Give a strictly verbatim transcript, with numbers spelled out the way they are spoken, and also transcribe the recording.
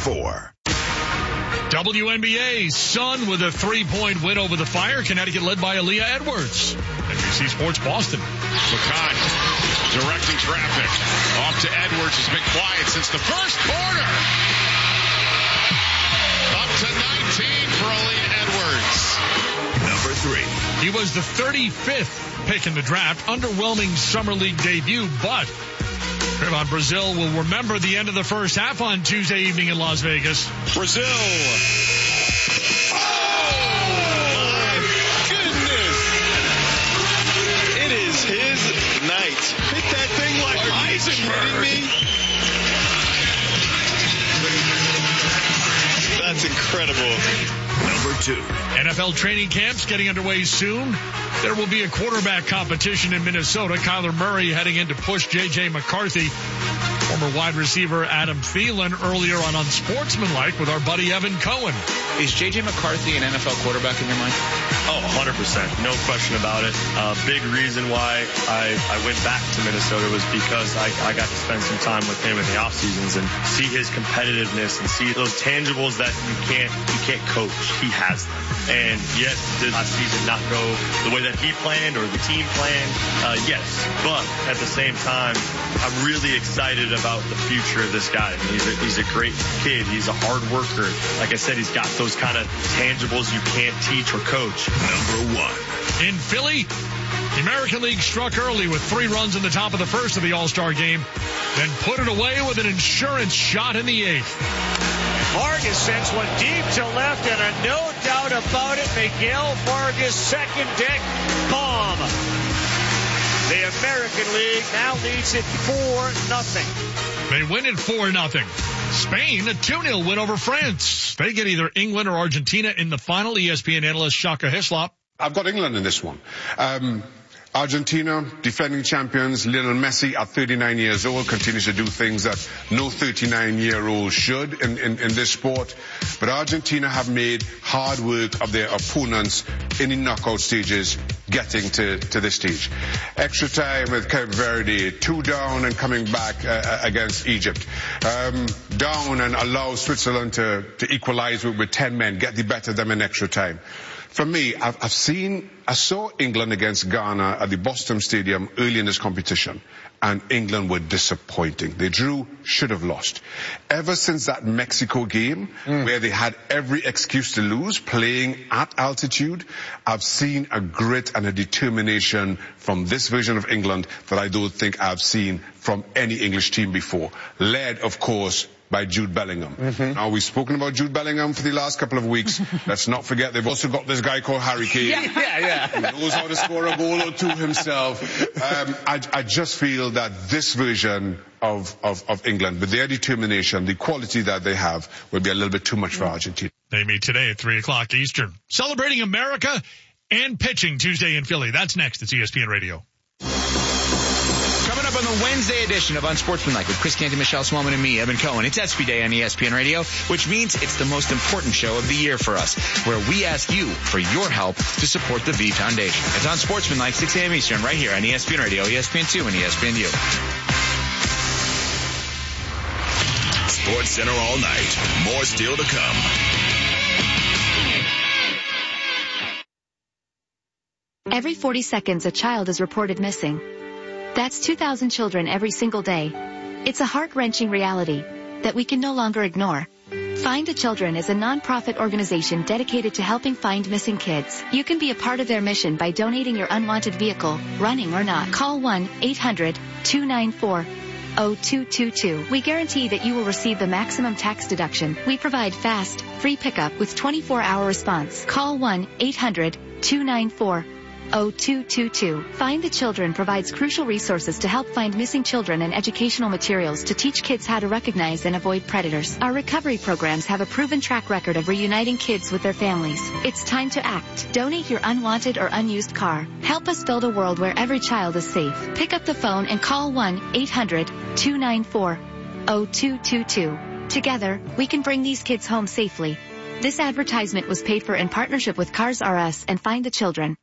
four. W N B A, Sun with a three-point win over the Fire. Connecticut led by Aaliyah Edwards. N B C Sports Boston. Lacan directing traffic. Off to Edwards. Has been quiet since the first quarter. Up to nineteen for Aaliyah Edwards. Number three. He was the thirty-fifth pick in the draft. Underwhelming summer league debut, but Trevon Brazile will remember the end of the first half on Tuesday evening in Las Vegas. Brazile. Oh, my goodness. It is his night. Hit that thing like Heisenberg. That's incredible. Number two. N F L training camps getting underway soon. There will be a quarterback competition in Minnesota. Kyler Murray heading in to push J J McCarthy. Former wide receiver Adam Thielen earlier on Unsportsmanlike with our buddy Evan Cohen. Is J J McCarthy an N F L quarterback in your mind? Oh, one hundred percent. No question about it. A uh, big reason why I, I went back to Minnesota was because I, I got to spend some time with him in the off seasons and see his competitiveness and see those tangibles that you can't you can't coach. He has them. And yes, did last season not go the way that he planned or the team planned? Uh, yes. But at the same time, I'm really excited about the future of this guy. I mean, he's a, he's a great kid. He's a hard worker. Like I said, he's got those kind of tangibles you can't teach or coach. Number one. In Philly, the American League struck early with three runs in the top of the first of the All-Star game, then put it away with an insurance shot in the eighth. Vargas went deep to left, and a no doubt about it, Miguel Vargas, second deck bomb. The American League now leads it four nothing. They win it four nothing. Spain, a two nil win over France. They get either England or Argentina in the final. E S P N analyst Shaka Hislop. I've got England in this one. Um, Argentina, defending champions, Lionel Messi at thirty-nine years old, continues to do things that no thirty-nine-year-old should in, in, in this sport. But Argentina have made hard work of their opponents in the knockout stages getting to, to this stage. Extra time with Cape Verde, two down and coming back uh, against Egypt. Um, down and allow Switzerland to, to equalize with, with ten men, get the better of them in extra time. For me, I've, I've seen, I saw England against Ghana at the Boston Stadium early in this competition, and England were disappointing. They drew, should have lost. Ever since that Mexico game, mm. where they had every excuse to lose, playing at altitude, I've seen a grit and a determination from this version of England that I don't think I've seen from any English team before. Led, of course, by Jude Bellingham. Mm-hmm. Now, we've spoken about Jude Bellingham for the last couple of weeks. Let's not forget they've also got this guy called Harry Kane. Yeah, yeah, yeah. Who knows how to score a goal or two himself. Um, I, I just feel that this version of, of, of England, with their determination, the quality that they have, will be a little bit too much for Argentina. They meet today at three o'clock Eastern. Celebrating America and pitching Tuesday in Philly. That's next. It's E S P N Radio. Coming up on the Wednesday edition of Unsportsmanlike with Chris Canty, Michelle Smallman, and me, Evan Cohen. It's S P Day on E S P N Radio, which means it's the most important show of the year for us, where we ask you for your help to support the V Foundation. It's Unsportsmanlike, six a.m. Eastern, right here on E S P N Radio, E S P N two, and E S P N U. Sports Center all night. More still to come. Every forty seconds, a child is reported missing. That's two thousand children every single day. It's a heart-wrenching reality that we can no longer ignore. Find the Children is a non-profit organization dedicated to helping find missing kids. You can be a part of their mission by donating your unwanted vehicle, running or not. Call one eight hundred two nine four oh two two two. We guarantee that you will receive the maximum tax deduction. We provide fast, free pickup with twenty-four hour response. Call one eight hundred two nine four oh two two two. Find the Children provides crucial resources to help find missing children and educational materials to teach kids how to recognize and avoid predators. Our recovery programs have a proven track record of reuniting kids with their families. It's time to act. Donate your unwanted or unused car. Help us build a world where every child is safe. Pick up the phone and call one eight hundred two nine four oh two two two. Together, we can bring these kids home safely. This advertisement was paid for in partnership with Cars R Us and Find the Children.